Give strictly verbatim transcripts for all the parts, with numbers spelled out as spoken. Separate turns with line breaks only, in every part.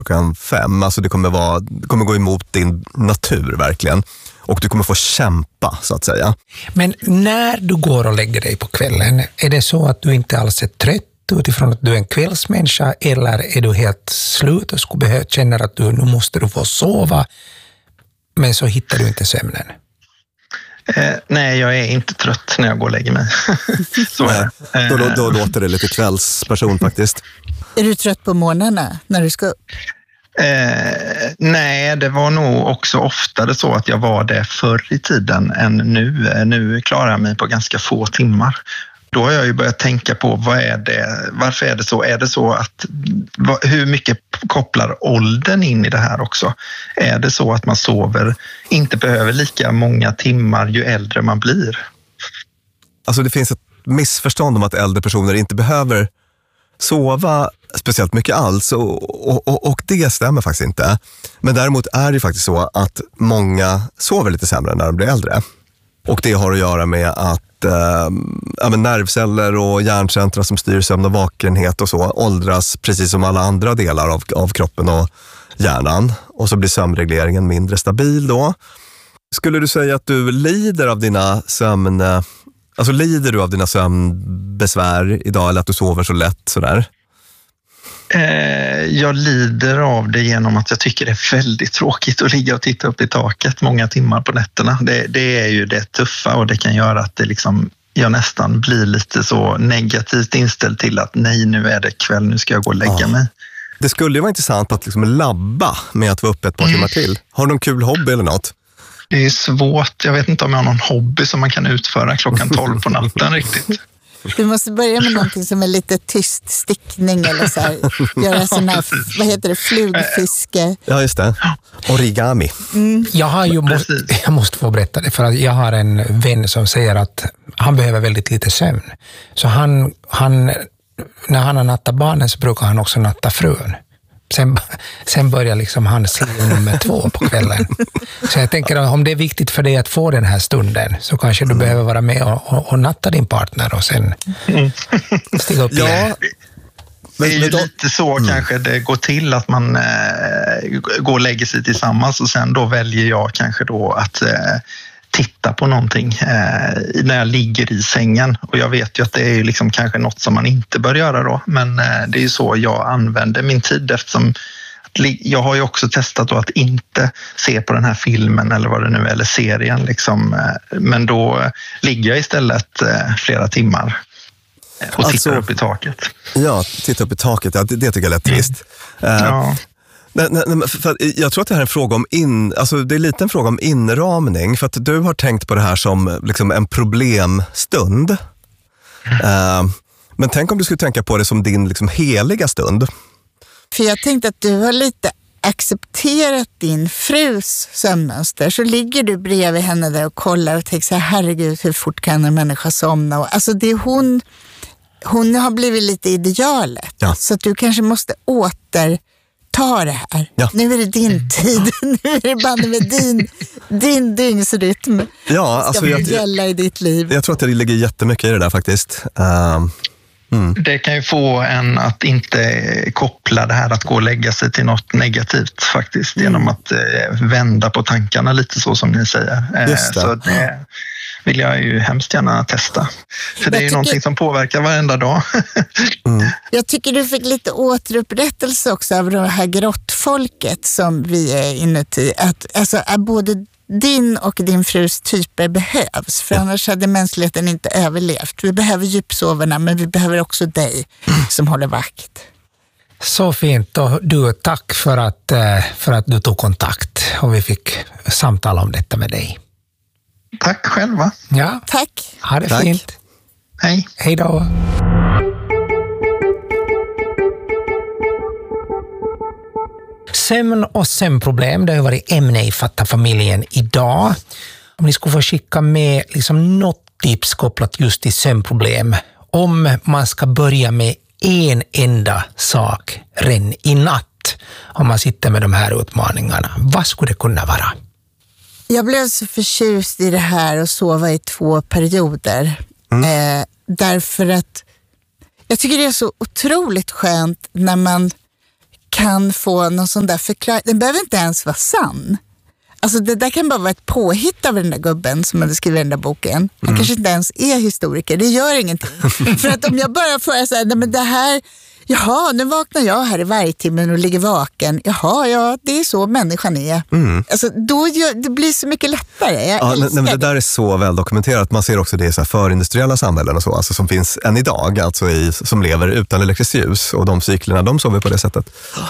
klockan fem. Alltså det kommer, vara, det kommer gå emot din natur verkligen. Och du kommer få kämpa, så att säga.
Men när du går och lägger dig på kvällen, är det så att du inte alls är trött utifrån att du är en kvällsmänniska, eller är du helt slut och skulle behöva, känner att du, nu måste du få sova, men så hittar du inte sömnen?
Eh, nej, jag är inte trött när jag går och lägger mig. Så är det.
Eh. Då, då, då låter det lite kvällsperson faktiskt.
Är du trött på morgnarna när du ska upp?
Eh, nej, det var nog också oftare så att jag var det förr i tiden än nu. Nu klarar jag mig på ganska få timmar. Då har jag ju börjat tänka på vad är det, varför är det så? Är det så att, hur mycket kopplar åldern in i det här också? Är det så att man sover, inte behöver lika många timmar ju äldre man blir?
Alltså det finns ett missförstånd om att äldre personer inte behöver sova speciellt mycket alls, och, och, och, och det stämmer faktiskt inte. Men däremot är det faktiskt så att många sover lite sämre när de blir äldre. Och det har att göra med att eh, ja, men nervceller och hjärncentra som styr sömn och vakenhet och så åldras precis som alla andra delar av, av kroppen och hjärnan. Och så blir sömnregleringen mindre stabil då. Skulle du säga att du lider av dina sömn... Alltså lider du av dina sömnbesvär idag, eller att du sover så lätt sådär?
Eh, jag lider av det genom att jag tycker det är väldigt tråkigt att ligga och titta upp i taket många timmar på nätterna. Det, det är ju det tuffa, och det kan göra att det liksom, jag nästan blir lite så negativt inställd till att nej, nu är det kväll, nu ska jag gå och lägga ja. mig.
Det skulle ju vara intressant att liksom labba med att vara uppe ett par mm. timmar till. Har du någon kul hobby eller något?
Det är svårt. Jag vet inte om jag har någon hobby som man kan utföra klockan tolv på natten riktigt.
Du måste börja med någonting som är lite tyst stickning eller så här. Göra sån här, vad heter det, flugfiske.
Ja, just det. Origami.
Mm.
Jag har ju, måste, jag måste få berätta det, för att jag har en vän som säger att han behöver väldigt lite sömn. Så han, han när han har nattat barnen så brukar han också natta frun. Sen, sen börjar liksom hans liv nummer två på kvällen. Så jag tänker att om det är viktigt för dig att få den här stunden, så kanske du mm. behöver vara med och, och, och natta din partner och sen mm. stiga upp
ja.
igen.
Det är ju lite så mm. kanske det går till, att man äh, går och lägger sig tillsammans, och sen då väljer jag kanske då att äh, titta på någonting eh, när jag ligger i sängen. Och jag vet ju att det är ju liksom kanske något som man inte bör göra då. Men eh, det är ju så jag använder min tid, eftersom jag har ju också testat då att inte se på den här filmen eller vad det nu är, eller serien liksom. Eh, men då eh, ligger jag istället eh, flera timmar och tittar alltså, upp i taket.
Ja, titta upp i taket. Ja, det, det tycker jag är lätt trist. Mm. Uh,
ja.
Nej, nej, nej, för jag tror att det här är en fråga om in, alltså det är lite en fråga om inramning, för att du har tänkt på det här som liksom en problemstund. Uh, men tänk om du skulle tänka på det som din liksom heliga stund.
För jag tänkte att du har lite accepterat din frus sömnmönster, så ligger du bredvid henne där och kollar och tänker så här, herregud, hur fort kan en människa somna? Och, alltså det är hon, hon har blivit lite idealet. Ja. Så att du kanske måste åter ta det här. Ja. Nu är det din tid. Nu är det bara med din, din dygnsrytm.
Ja, alltså
ska
jag,
gälla i ditt liv.
Jag tror att det ligger jättemycket i det där faktiskt. Uh, mm.
Det kan ju få en att inte koppla det här att gå och lägga sig till något negativt faktiskt. Mm. Genom att eh, vända på tankarna lite så som ni säger. Eh,
Just det.
Så det vill jag ju hemskt gärna testa. För
jag
det är ju
tycker...
någonting som påverkar varenda dag.
mm.
Jag tycker du fick lite återupprättelse också av det här grottfolket som vi är inuti. Att, alltså, att både din och din frus typer behövs. För ja. annars hade mänskligheten inte överlevt. Vi behöver djupsovarna, men vi behöver också dig mm. som håller vakt.
Så fint, och du, tack för att, för att du tog kontakt och vi fick samtala om detta med dig.
Tack själva.
Ja.
Tack.
Ha det
Tack.
fint.
Hej.
Hej då. Sömn och sömnproblem, det har varit ämne i Fatta-familjen idag. Om ni skulle få skicka med liksom något tips kopplat just till sömnproblem, om man ska börja med en enda sak redan i natt, om man sitter med de här utmaningarna, vad skulle det kunna vara?
Jag blev så förtjust i det här att sova i två perioder. Mm. Eh, därför att jag tycker det är så otroligt skönt när man kan få någon sån där förklaring. Den behöver inte ens vara sann. Alltså det där kan bara vara ett påhitt av den där gubben som hade skrivit den där boken. Han mm. kanske inte ens är historiker, det gör ingenting. För att om jag bara får säga, nej men det här, jaha, nu vaknar jag här i vargtimmen och ligger vaken. Jaha, ja, det är så människan är. Mm. Alltså då gör, det blir så mycket lättare. Jag
ja, nej, men det där är så väl dokumenterat. Man ser också det i så här förindustriella samhällen och så, alltså som finns än idag, alltså i, som lever utan elektriskt ljus. Och de cyklerna, de sover på det sättet.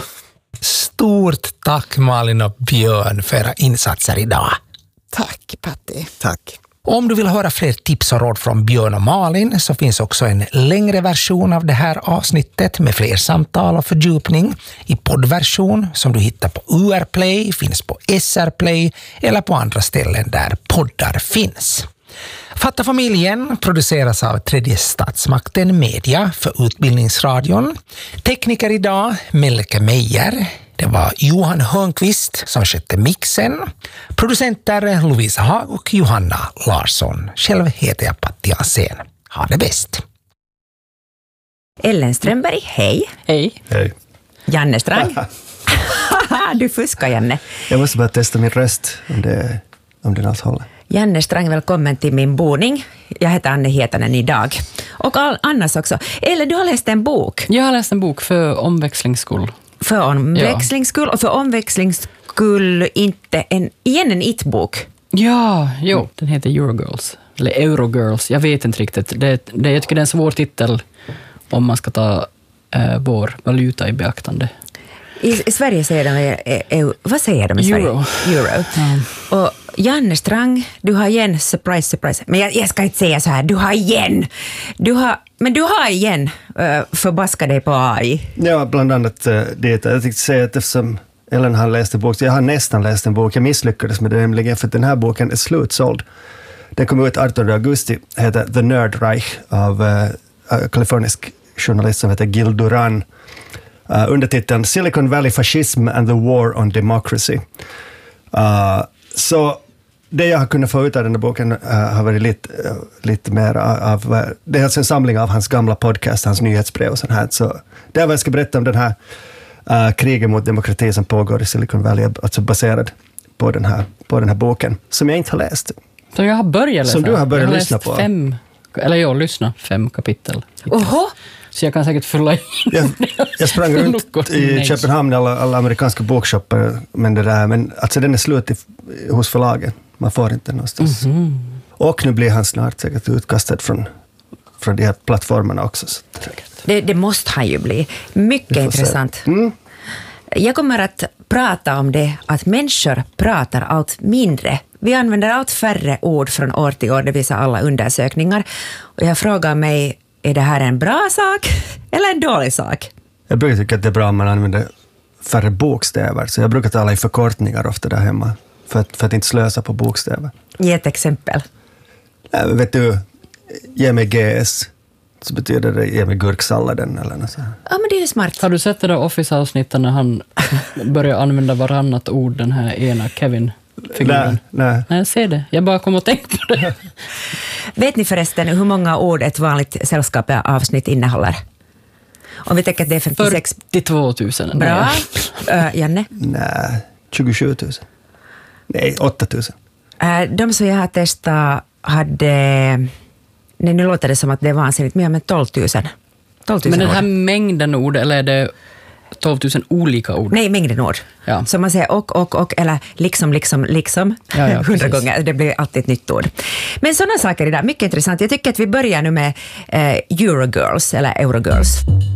Stort tack Malin och Björn för era insatser idag.
Tack Patti.
Tack.
Om du vill höra fler tips och råd från Björn och Malin så finns också en längre version av det här avsnittet med fler samtal och fördjupning i poddversion som du hittar på U R Play, finns på S R Play eller på andra ställen där poddar finns. Fatta familjen produceras av Tredje statsmakten Media för Utbildningsradion. Tekniker idag, Melke Meijer. Det var Johan Hörnqvist som skötte mixen. Producenter Lovisa Hag och Johanna Larsson. Själv heter jag Patti Ansén. Ha det bäst.
Ellen Strömberg, hej.
Hej.
Hej.
Janne Strang. Du fuskar, Janne.
Jag måste bara testa min röst om, det, om den alls håller.
Janne Strang, välkommen till min boning. Jag heter Anne Hietanen idag. Och Annas också. Ellen, du har läst en bok.
Jag har läst en bok för omväxlingsskull.
För omväxlingsskull och för omväxlingsskull inte en, igen en it-bok.
Ja, jo, den heter Eurogirls. Eller Eurogirls, jag vet inte riktigt. Det, det, jag tycker det är en svår titel om man ska ta eh, vår valuta i beaktande.
I, i Sverige säger de, eh, eh, vad säger de i Sverige?
Euro.
Euro. Mm. Och Janne Strang, du har igen, surprise, surprise. Men jag, jag ska inte säga så här, du har igen. Du har, men du har igen uh, förbaskat dig på A I.
Ja, bland annat uh, det. Jag tänkte säga att eftersom Ellen har läst en bok, jag har nästan läst en bok, jag misslyckades med det nämligen för att den här boken är slutsåld. Den kom ut artonde augusti, heter The Nerd Reich av uh, kalifornisk journalist som heter Gil Duran. Uh, undertiteln Silicon Valley Fascism and the War on Democracy. Uh, så det jag har kunnat få ut av den här boken uh, har varit lite, uh, lite mer av, uh, det är alltså en samling av hans gamla podcast, hans nyhetsbrev och sånt här. Så det är vad jag ska berätta om den här uh, krigen mot demokrati som pågår i Silicon Valley, alltså baserad på den här, på den här boken, som jag inte har läst.
Så jag har börjat läsa.
Som du har börjat
jag har
lyssna på.
Fem, eller jag lyssna fem kapitel.
Oho!
Så jag kan säkert fylla in.
Jag, jag sprang runt i Köpenhamn, alla, alla amerikanska bokshopper, men det där, men alltså den är slut i, hos förlaget. Man får inte någonstans. Mm-hmm. Och nu blir han snart säkert utkastad från, från de här plattformarna också. Så
det, det måste han ju bli. Mycket intressant. Mm. Jag kommer att prata om det att människor pratar allt mindre. Vi använder allt färre ord från år till år, det visar alla undersökningar. Och jag frågar mig, är det här en bra sak eller en dålig sak?
Jag brukar tycka att det är bra om man använder färre bokstäver. Så jag brukar tala i förkortningar ofta där hemma. För att, för att inte slösa på bokstäver.
Ge ett exempel.
Nej, vet du, ge mig G S. Så betyder det ge mig gurksalladen eller något så.
Ja, men det är ju smart.
Har du sett det där Office-avsnittet när han börjar använda varannat ord, den här ena Kevin?
Nej, nej.
nej, jag ser det. Jag bara kom och tänkte på det.
Vet ni förresten hur många ord ett vanligt sällskapsavsnitt innehåller? Om vi tänker att det är femtiosex...
fyrtiotvå tusen.
Bra. Uh, Janne?
Nej, tjugosju tusen. Nej, åtta tusen.
Uh, de som jag har testat hade... Nej, nu låter det som att det är vansinnigt mer, men tolv tusen. tolv tusen
men den
ord.
här mängden ord, eller är det tolv tusen olika ord?
Nej, mängden ord. Ja. Så man säger och, och, och, eller liksom, liksom, liksom.
Ja, ja,
hundra gånger. Det blir alltid ett nytt ord. Men sådana saker idag, mycket intressant. Jag tycker att vi börjar nu med eh, Eurogirls, eller Eurogirls.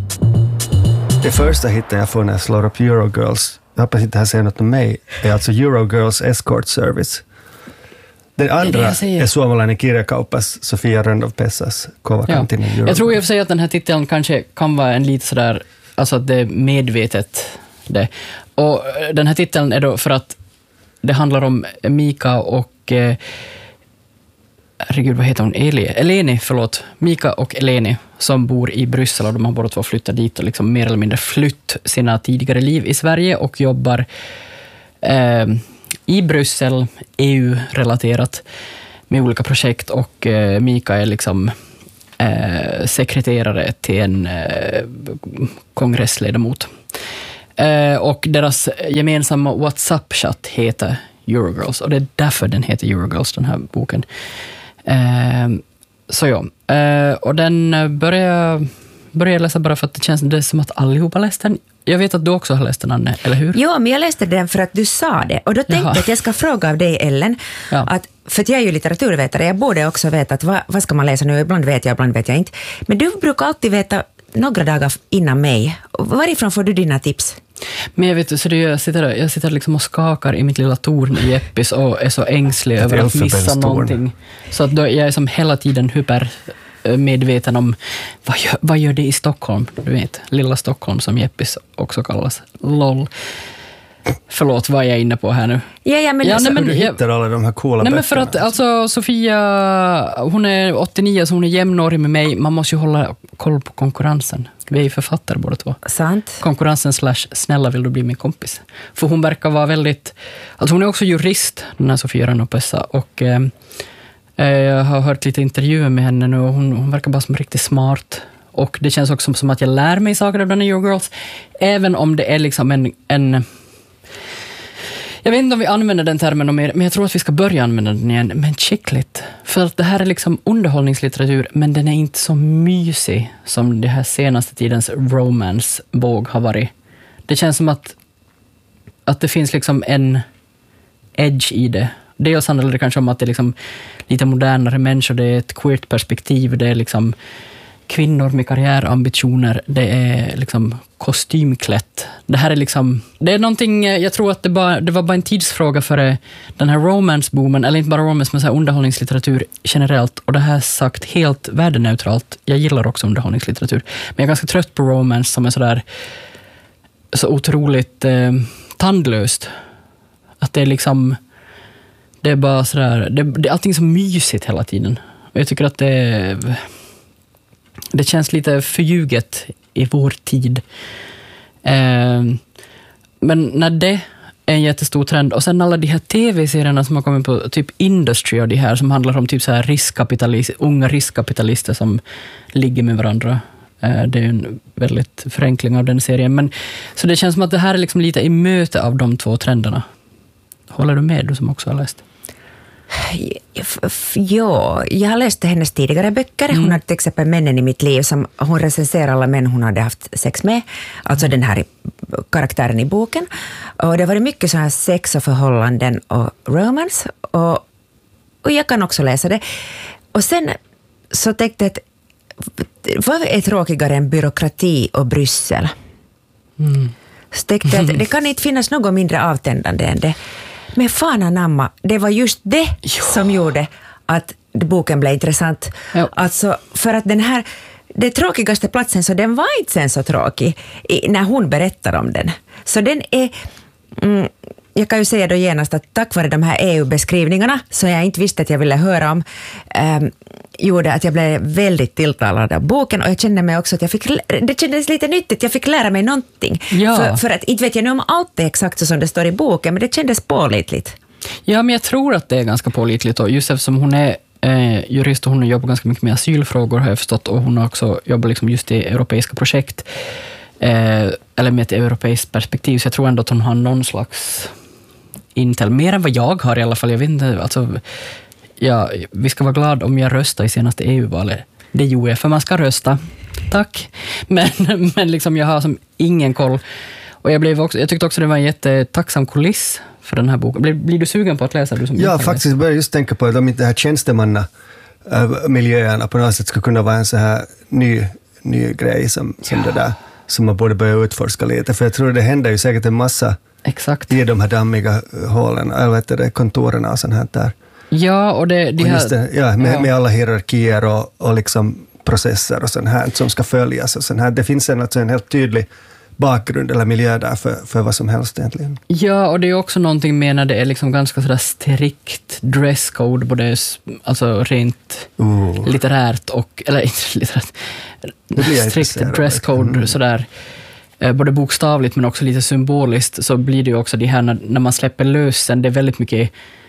Det första hitten jag får när jag slår upp Eurogirls, jag hoppas inte det här säger något om mig, är alltså Eurogirls Escort Service. Den andra det det är suomalainen kirjakauppas Sofia Rönnov-Pessas Kovakantinen.
Ja. Jag tror i och för sig att den här titeln kanske kan vara en lite sådär, alltså att det är medvetet det. Och den här titeln är då för att det handlar om Mika och eh, herregud, vad heter hon? Eli, Eleni, förlåt. Mika och Eleni som bor i Bryssel och de har båda två flyttat dit och liksom mer eller mindre flytt sina tidigare liv i Sverige och jobbar eh, i Bryssel, E U-relaterat med olika projekt och eh, Mika är liksom eh, sekreterare till en eh, kongressledamot. Eh, och deras gemensamma WhatsApp-chatt heter Eurogirls. Och det är därför den heter Eurogirls, den här boken. Eh, så ja. Eh, och den börjar, börjar läsa bara för att det känns det som att allihopa läst den. Jag vet att du också har läst den, Anne, eller hur?
Ja, men jag läste den för att du sa det. Och då tänkte jag att jag ska fråga av dig, Ellen.
Ja.
Att, för att jag är ju litteraturvetare, jag borde också veta att vad, vad ska man läsa nu? Ibland vet jag, ibland vet jag inte. Men du brukar alltid veta några dagar innan mig. Varifrån får du dina tips?
Men jag vet, så det, jag sitter, jag sitter liksom och skakar i mitt lilla torn i Jeppis och är så ängslig över att missa någonting. Så att då, jag är som hela tiden hyper medveten om vad gör, vad gör det i Stockholm? Du vet, lilla Stockholm som Jeppis också kallas. Lol. Förlåt, vad är jag inne på här nu?
Ja, ja, men,
ja,
så,
nej, men du hittar alla de här coola
nej,
böckerna.
Men för att alltså, Sofia, hon är åttionio, så hon är jämnårig med mig. Man måste ju hålla koll på konkurrensen. Vi är ju författare båda två.
Sant.
Konkurrensen slash, snälla vill du bli min kompis? För hon verkar vara väldigt... Alltså hon är också jurist, den här Sofia Ranopessa. Och eh, jag har hört lite intervjuer med henne nu och hon, hon verkar bara som riktigt smart. Och det känns också som att jag lär mig saker av den här Eurogirls. Även om det är liksom en... en jag vet inte om vi använder den termen mer, men jag tror att vi ska börja använda den igen. Men chickligt. För att det här är liksom underhållningslitteratur, men den är inte så mysig som det här senaste tidens romance-våg har varit. Det känns som att, att det finns liksom en edge i det. Dels handlar det kanske om att det är liksom lite modernare människor, det är ett queert perspektiv, det är liksom kvinnor med karriärambitioner, det är liksom kostymklätt. Det här är liksom, det är någonting, jag tror att det, bara, det var bara en tidsfråga för den här romance-boomen, eller inte bara romance, men så här underhållningslitteratur generellt. Och det här sagt helt värdeneutralt. Jag gillar också underhållningslitteratur, men jag är ganska trött på romance som är sådär så otroligt eh, tandlöst. Att det är liksom, det är bara sådär, det, det är allting så mysigt hela tiden. Och jag tycker att det det känns lite förljuget i vår tid. Eh, men när det är en jättestor trend, och sen alla de här tv-serierna som har kommit på typ Industry och de här som handlar om typ så här riskkapitalist, unga riskkapitalister som ligger med varandra. Eh, det är en väldigt förenkling av den serien. Men, så det känns som att det här är liksom lite i möte av de två trenderna. Håller du med, du som också har läst?
Ja, jag har läst hennes tidigare böcker. Hon mm. hade till exempel Männen i mitt liv, som hon recenserar alla män hon hade haft sex med. Alltså den här karaktären i boken. Och det var mycket så här sex och förhållanden och romance. Och, och jag kan också läsa det. Och sen så tänkte jag att vad är tråkigare än byråkrati och Bryssel? Mm. Så tänkte jag att det kan inte finnas något mindre avtändande än det. Men fan anamma, det var just det jo. som gjorde att boken blev intressant. Jo. Alltså, för att den här, det tråkigaste platsen, så den var inte sen så tråkig i, när hon berättar om den. Så den är, mm, jag kan ju säga då genast att tack vare de här E U-beskrivningarna, som jag inte visste att jag ville höra om, um, gjorde att jag blev väldigt tilltalad av boken, och jag kände mig också att jag fick, det kändes lite nyttigt, jag fick lära mig någonting. Ja. För, för att inte vet jag nu om allt är exakt så som det står i boken, men det kändes pålitligt.
Ja, men jag tror att det är ganska pålitligt, och just eftersom hon är eh, jurist och hon jobbar ganska mycket med asylfrågor, har jag förstått, och hon har också jobbat liksom just i europeiska projekt, eh, eller med ett europeiskt perspektiv, så jag tror ändå att hon har någon slags intel, mer än vad jag har i alla fall. Jag vet inte, alltså ja, vi ska vara glada om jag röstar i senaste E U-valet. Det gjorde jag, för man ska rösta. Tack. Men, men liksom jag har som ingen koll. Och jag, blev också, jag tyckte också det var en jättetacksam kuliss för den här boken. Blir, blir du sugen på att läsa? Du som
ja, faktiskt. Jag började just tänka på att om inte det här tjänstemanna miljöerna på något sätt ska kunna vara en så här ny, ny grej som, som ja. det där, som man borde börja utforska lite. För jag tror det händer ju säkert en massa
Exakt.
i de här dammiga hålen, eller vet du, kontorerna och sånt här där.
Ja, och det, det,
och just det ja, med,
ja.
med alla hierarkier och, och liksom processer och sånt här som ska följas och sånt här. Det finns en, alltså en helt tydlig bakgrund eller miljö där för, för vad som helst egentligen.
Ja, och det är också någonting med när det är liksom ganska sådär strikt dresscode, både alltså rent uh. litterärt och, eller inte litterärt, strikt dresscode mm. sådär, både bokstavligt men också lite symboliskt, så blir det ju också det här när, när man släpper lösen, det är väldigt mycket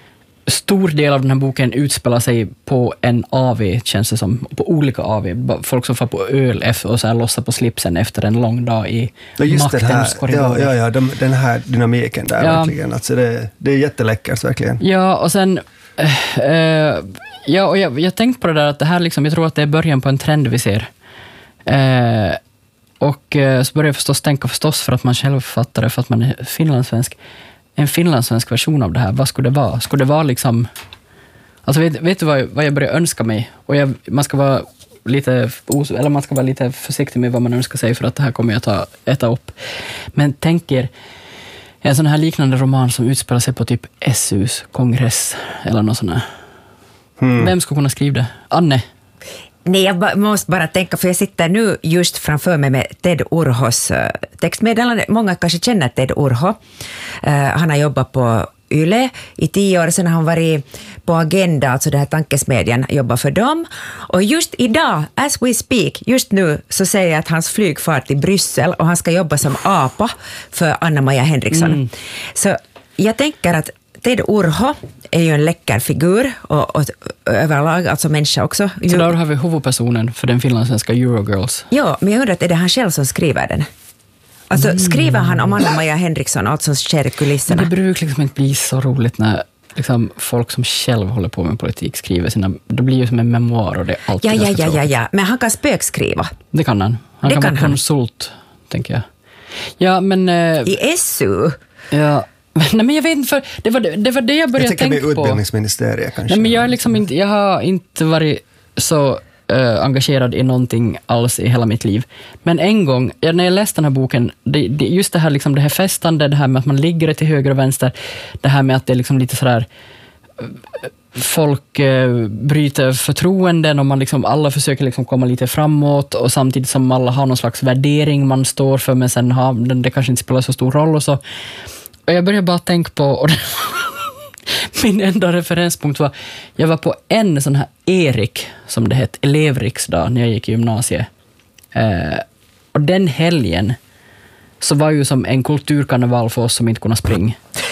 stor del av den här boken utspelar sig på en A V, känns det som, på olika A V. Folk som får på öl och så här lossar på slipsen efter en lång dag i
ja, just
maktens
här,
korridorer.
Ja, ja, ja de, den här dynamiken där, ja. Verkligen. Alltså det, det är jätteläckert, verkligen.
Ja, och sen... Uh, ja, och jag, jag tänkte på det där att det här liksom, jag tror att det är början på en trend vi ser. Uh, och uh, så börjar jag förstås tänka förstås för att man själv fattar det, för att man är finlandssvensk. En finlandssvensk version av det här, vad skulle det vara? Skulle det vara liksom... Alltså vet, vet du vad, vad jag börjar önska mig? Och jag, man ska vara lite eller man ska vara lite försiktig med vad man önskar sig, för att det här kommer jag ta äta upp. Men tänk er en sån här liknande roman som utspelar sig på typ S U:s kongress eller något sånt här. Hmm. Vem skulle kunna skriva det? Anne?
Nej, jag ba- måste bara tänka, för jag sitter nu just framför mig med Ted Urhos uh, textmeddelande. Många kanske känner Ted Urho. Uh, han har jobbat på Yle i tio år, sen har han varit på Agenda, alltså det här tankesmedjan, jobbar för dem. Och just idag, as we speak, just nu så säger jag att hans flyg far till Bryssel och han ska jobba som apa för Anna-Maja Henriksson. Mm. Så jag tänker att Ted Urho är ju en läcker figur och, och överlag, alltså människa också.
Så där har vi huvudpersonen för den finlandssvenska Eurogirls.
Ja, men jag undrar att är det han själv som skriver den? Alltså mm. skriver han om Anna-Maja Henriksson, allt som sker i kulisserna?
Men det brukar liksom inte bli så roligt när liksom folk som själv håller på med politik skriver sina... Det blir ju som en memoar och det är alltid
ja, ja,
ganska
ja, ja,
tråkigt.
ja, men han kan spökskriva.
Det kan han. Han
det
kan,
kan
vara
han.
konsult, tänker jag. Ja, men... Eh,
I S U?
Ja... Nej, men jag vet inte, för det var det, det, var det jag började
jag
tänka på.
Jag tänker med utbildningsministeriet kanske.
Nej, men jag, är liksom inte, jag har inte varit så uh, engagerad i någonting alls i hela mitt liv. Men en gång, ja, när jag läste den här boken, det, det, just det här, liksom, det här festande, det här med att man ligger till höger och vänster, det här med att det är liksom lite sådär folk uh, bryter förtroenden och man liksom, alla försöker liksom komma lite framåt och samtidigt som alla har någon slags värdering man står för, men sen har det, det kanske inte spelar så stor roll och så. Och jag började bara tänka på, och det, min enda referenspunkt var, jag var på en sån här Erik, som det hette, elevriksdag när jag gick i gymnasiet. Eh, och den helgen så var ju som en kulturkarneval för oss som inte kunde springa.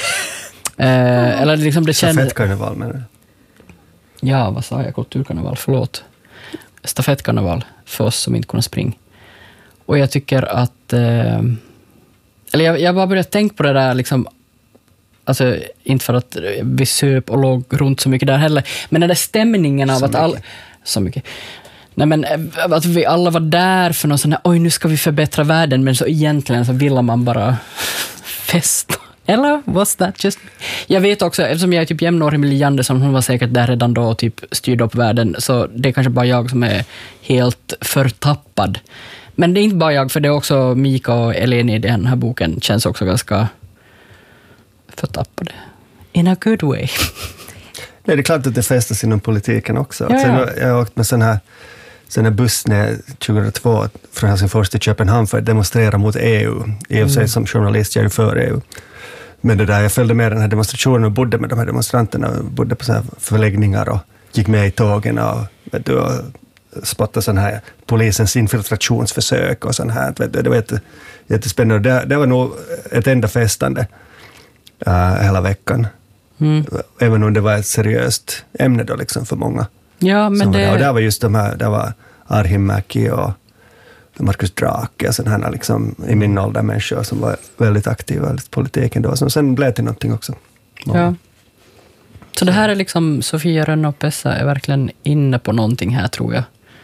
Eh, eller liksom det kändes...
Stafettkarneval menar du?
Ja, vad sa jag? Kulturkarneval, förlåt. Stafettkarneval för oss som inte kunde springa. Och jag tycker att... Eh, Eller jag, jag bara började tänka på det där, liksom, alltså inte för att vi söp och låg runt så mycket där heller, men den där stämningen av så att alla... Så mycket. Nej, men att vi alla var där för någon sån här, oj, nu ska vi förbättra världen, men så egentligen så ville man bara festa. Eller was that just... Jag vet också, eftersom jag är typ jämnårig med Li Andersson, hon var säkert där redan då och typ styrde upp världen, så det är kanske bara jag som är helt förtappad. Men det är inte bara jag, för det är också Mika och Eleni i den här boken känns också ganska förtappade. In a good way.
Nej, det är klart att det festas inom politiken också.
Ja, ja.
Sen, jag har åkt med sån här, sån här buss tjugohundratvå från Helsingfors till Köpenhamn för att demonstrera mot E U. I och för sig som journalist, jag är för E U. Men det där, jag följde med den här demonstrationen och bodde med de här demonstranterna och bodde på så här förläggningar och gick med i tågen och, vet du, och spotta sån här polisens infiltrationsförsök och sån här, vet du, det var jätte, jättespännande. Det, det var nog ett enda festande uh, hela veckan. Mm. Även om det var ett seriöst ämne då liksom för många.
Ja, men det...
Och där var just de här, där var Arhim Mäki och Markus Drake och sån här liksom i min ålder människor som var väldigt aktiva i politiken då, som sen blev till någonting också. Många.
Ja. Så det här är liksom, Sofia Rönn-Pessa är verkligen inne på någonting här, tror jag.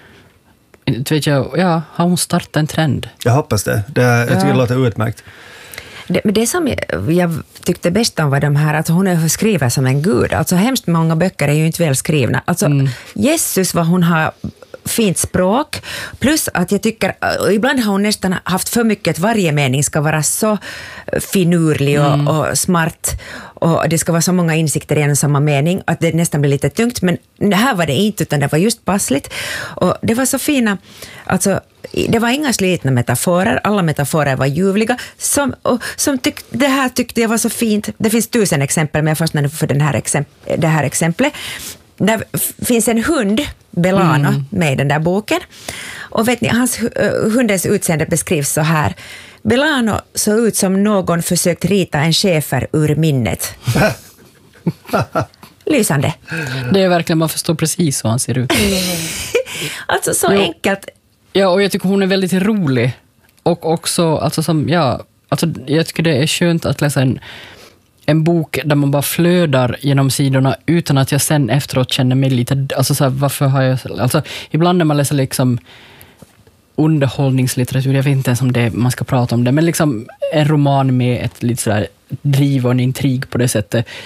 Vet jag, ja, har hon startat en trend?
Jag hoppas det. det jag tycker ja. det låter utmärkt.
Det, det som jag, jag tyckte bäst om var de här, alltså hon är skriven som en gud. Alltså hemskt många böcker är ju inte väl skrivna. Alltså mm. Jesus, vad hon har fint språk, plus att jag tycker, ibland har hon nästan haft för mycket att varje mening ska vara så finurlig och, mm. och smart och det ska vara så många insikter i en och samma mening att det nästan blir lite tungt, men här var det inte, utan det var just passligt och det var så fina, alltså det var inga slitna metaforer, alla metaforer var ljuvliga, som, och, som tyck, det här tyckte jag var så fint. Det finns tusen exempel, men jag fastnade för den här exemp- det här exemplet. Där finns en hund, Belano, mm. med i den där boken. Och vet ni, hans uh, hundens utseende beskrivs så här. Belano såg ut som någon försökt rita en schäfer ur minnet. Lysande.
Det är verkligen, man förstår precis hur han ser ut.
Alltså så
Jo.
enkelt.
Ja, och jag tycker hon är väldigt rolig. Och också, alltså som, ja, alltså jag tycker det är skönt att läsa en, en bok där man bara flödar genom sidorna utan att jag sen efteråt känner mig lite, alltså så här, varför har jag, alltså ibland när man läser liksom underhållningslitteratur, jag vet inte ens om det man ska prata om det, men liksom en roman med ett lite sådär driv och en intrig på det sättet,